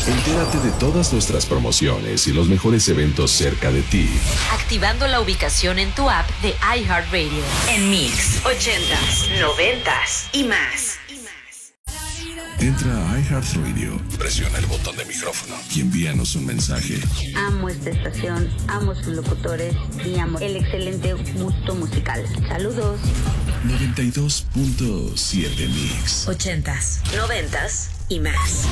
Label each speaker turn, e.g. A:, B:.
A: Entérate de todas nuestras promociones y los mejores eventos cerca de ti,
B: activando la ubicación en tu app de iHeartRadio.
C: En Mix 80s, 90s y más.
A: Entra a iHeartRadio, presiona el botón de micrófono y envíanos un mensaje.
D: Amo esta estación, amo sus locutores y amo el excelente gusto musical. Saludos.
A: 92.7 Mix.
C: 80s, 90s y más.